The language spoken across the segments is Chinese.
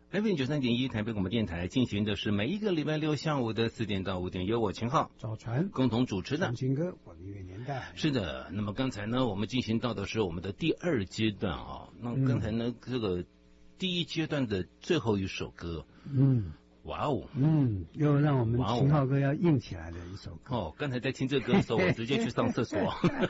FM93.1台北广播电台进行的是每一个礼拜六下午的4点到5点，由我秦昊、 赵传共同主持的。 秦哥，我的音乐年代。 是的，那么刚才呢，我们进行到的是我们的第2阶段啊。那刚才呢，这个第1阶段的最后一首歌，哇哦， 又让我们秦昊哥要硬起来的一首歌。 哦，刚才在听这歌的时候，我直接去上厕所。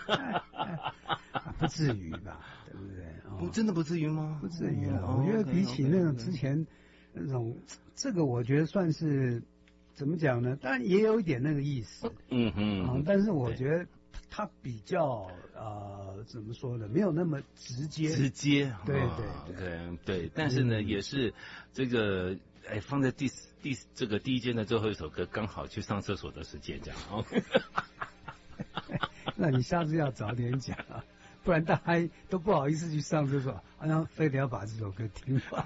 不至于吧，对不对？ 真的不至于吗？ 不至于了。我觉得比起那种之前那种，这个我觉得算是怎么讲呢？当然也有一点那个意思，但是我觉得它比较怎么说呢？没有那么直接。 对，但是呢，也是这个放在这个第1阶的最后一首歌，刚好去上厕所的时间这样。 那你下次要早点讲啊，不然大家都不好意思去上厕所，好像非得要把这首歌听完，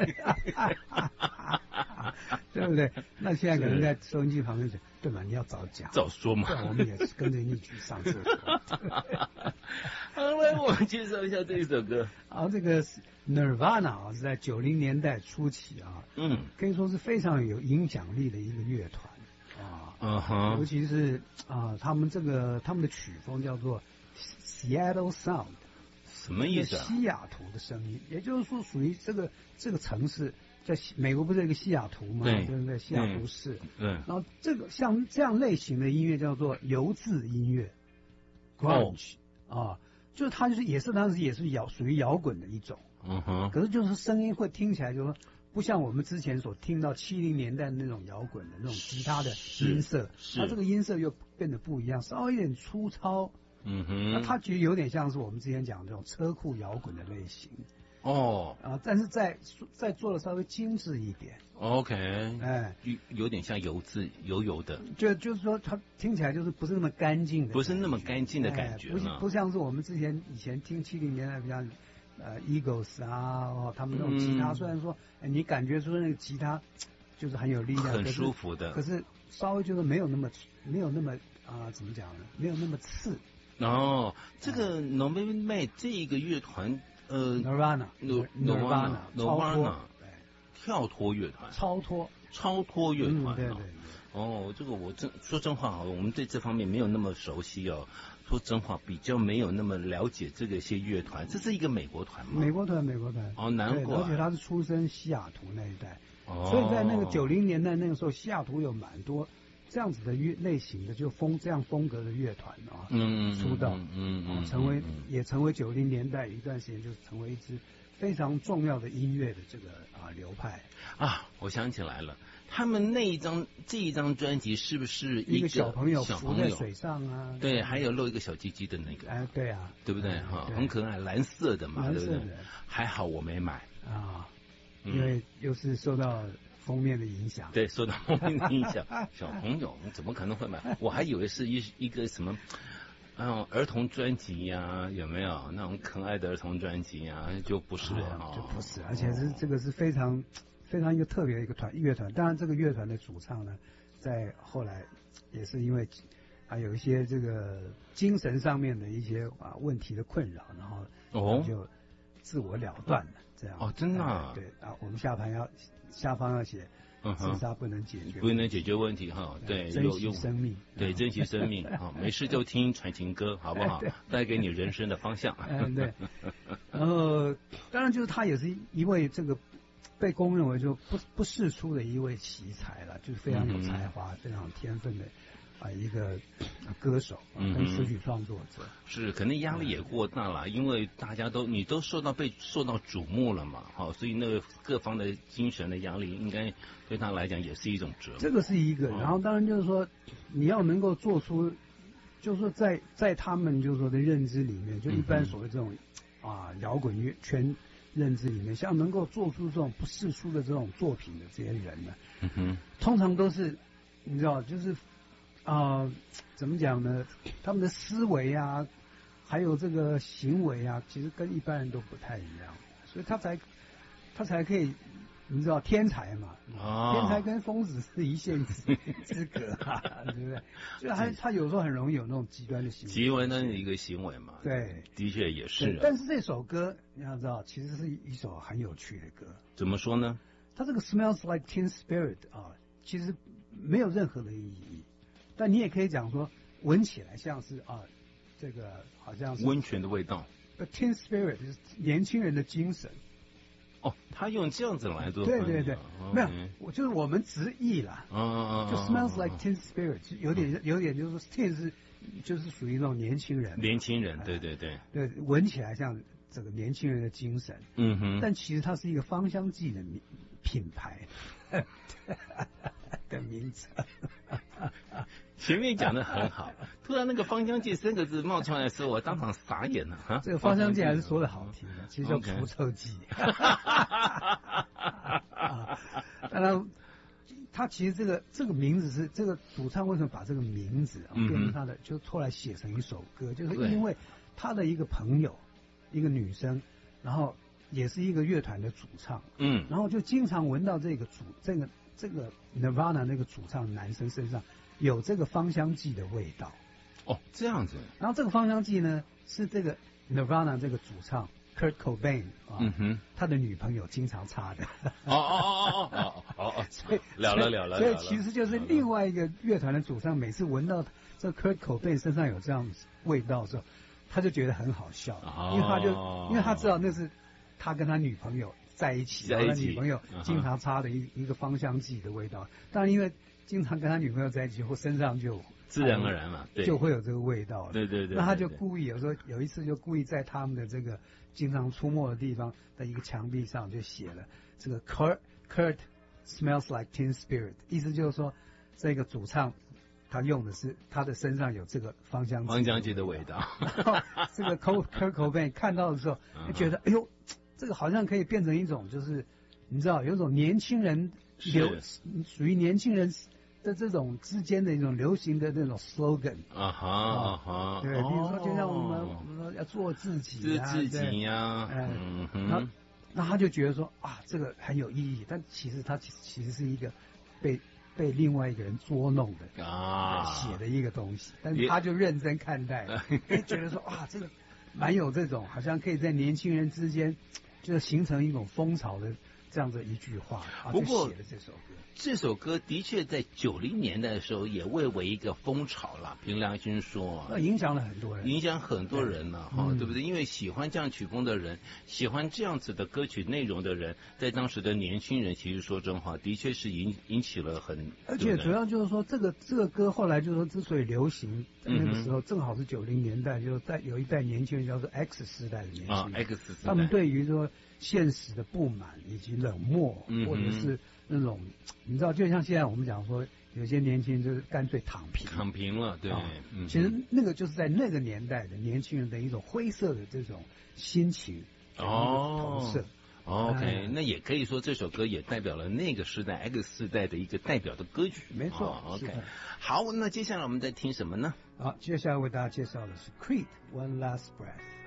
对不对？那现在可能在收音机旁边讲，对嘛？你要早讲， 早说嘛。 我们也是跟着一起上厕所。 好，来我们介绍一下这一首歌。 好，这个 Nirvana 是在90年代初期啊，可以说是非常有影响力的一个乐团。尤其是他们的曲风叫做 Seattle Sound， 什么意思啊？ 西雅图的声音，也就是说属于这个城市，在美国不是有一个西雅图吗？就是在西雅图市。然后这个像这样类型的音乐叫做游字音乐 ，grunge 就是它也是当时也是属于摇滚的一种。可是就是声音会听起来就是说。不像我们之前所听到70年代那种摇滚的那种吉他的音色，它这个音色又变得不一样，稍微有点粗糙。那它其实有点像是我们之前讲的这种车库摇滚的类型。但是再做的稍微精致一点。 OK， 有点像油的， 就是说它听起来就是不是那么干净的， 不是那么干净的感觉， 不像是我们以前听70年代比较。Eagles 他们那种吉他，虽然说你感觉出那个吉他就是很有力量， 很舒服的， 可是稍微就是没有那么怎么讲呢？没有那么刺。 这个 Nirvana 这一个乐团 ，Nirvana 跳脱乐团， 超脱乐团。 对。 这个我说真话我们对这方面没有那么熟悉哦。说真话，比较没有那么了解这个些乐团。这是一个美国团吗？ 美国团。 难怪。 而且他是出身西雅图那一带，所以在那个90年代那个时候，西雅图有蛮多这样子的类型的，就这样风格的乐团出道，也成为90年代一段时间，就是成为一支非常重要的音乐的这个流派我想起来了。他们这一张专辑是不是一个小朋友浮在水上啊？ 对，还有露一个小鸡鸡的那个。 对啊， 对不对？很可爱，蓝色的嘛，对不对？还好我没买因为又是受到封面的影响。 对，受到封面的影响。小朋友怎么可能会买？我还以为是一个什么儿童专辑呀，有没有那种可爱的儿童专辑呀？就不是就不是，而且这个是非常一个特别的一个乐团。当然，这个乐团的主唱呢，在后来也是因为有一些这个精神上面的一些问题的困扰，然后就自我了断了。这样真的对我们下方要写自杀不能解决问题对， 珍惜生命， 对，珍惜生命没事就听传情歌，好不好？带给你人生的方向。 对。然后当然就是他也是一位这个被公认为就不世出的一位奇才了，就是非常有才华、非常有天分的一个歌手跟词曲创作者。 是，可能压力也过大了，因为大家你都受到瞩目了嘛，所以那个各方的精神的压力应该对他来讲也是一种折磨。 这个是一个，然后当然就是说你要能够做出，就是说在他们就是说的认知里面，就一般所谓这种摇滚乐圈认知里面，像能够做出这种不世出的这种作品的这些人呢，通常都是你知道，就是怎么讲呢？他们的思维还有这个行为其实跟一般人都不太一样，所以他才可以，你知道天才嘛？天才跟疯子是一线之隔对不对？所以他有时候很容易有那种极端的行为， 极端的一个行为嘛。 对， 的确也是。 但是这首歌你要知道，其实是一首很有趣的歌。 怎么说呢？ 它这个 smells like Teen Spirit 啊，其实没有任何的意义，但你也可以讲说闻起来像是啊，这个好像是温泉的味道。 Teen Spirit 是年轻人的精神。 哦，他用这样子来做对对对，没有， Okay 就是我们直译啦，就 smells like teen spirit， 有点就是 teen 是就是属于那种年轻人， 年轻人，对对对， 对，闻起来像这个年轻人的精神， 嗯哼， 但其实它是一个芳香剂的品牌的名字。 前面讲的很好，突然那个芳香剂3个字冒出来的时候，我当场傻眼了啊！ 这个芳香剂还是说的好听的，其实叫除臭剂。当然，他其实这个名字是这个主唱为什么把这个名字变成他的，就后来写成一首歌，就是因为他的一个朋友，一个女生，然后也是一个乐团的主唱，然后就经常闻到这个Nirvana 那个主唱男生身上有这个芳香剂的味道。 哦，这样子。 然后这个芳香剂呢，是这个 Nirvana 这个主唱 Kurt Cobain 他的女朋友经常擦的。所以了。所以其实就是另外一个乐团的主唱，每次闻到这 Kurt Cobain 身上有这样味道的时候，他就觉得很好笑，因为他知道那是他跟他女朋友在一起，然后他女朋友经常擦的一个芳香剂的味道。当然，因为经常跟他女朋友在一起，或身上就自然而然嘛，对， 就会有这个味道。 对。 那他就故意有一次就故意在他们的这个经常出没的地方的一个墙壁上就写了这个 Kurt smells like Teen Spirit， 意思就是说这个主唱他用的是他的身上有这个芳香剂的味道。然后这个 Kurt Cobain 看到的时候，就觉得哎呦，这个好像可以变成一种就是你知道有一种年轻人属于年轻人的这种之间的一种流行的那种 slogan 对，比如说就像我们说要做自己啊，那他就觉得说啊，这个很有意义，但其实他其实是一个被另外一个人捉弄的写的一个东西，但是他就认真看待，觉得说啊，这个蛮有这种好像可以在年轻人之间就形成一种风潮的这样子一句话， 不过写了这首歌。 这首歌的确在90年代的时候也蔚为一个风潮了，凭良心说， 影响了很多人， 了对不对？因为喜欢这样曲风的人，喜欢这样子的歌曲内容的人，在当时的年轻人，其实说真话，的确是引起了而且主要就是说这个歌后来就是说之所以流行，那个时候正好是90年代，就是有一代年轻人叫做 X 世代的年轻人 ，X 世代， 他们对于说现实的不满以及冷漠，或者是那种你知道，就像现在我们讲说，有些年轻人就是干脆躺平了，对， 其实那个就是在那个年代的年轻人的一种灰色的这种心情投射。 OK， 那也可以说这首歌也代表了那个时代 X 世代的一个代表的歌曲。 没错。 OK， 好，那接下来我们在听什么呢？ 好，接下来为大家介绍的是 Creed One Last Breath。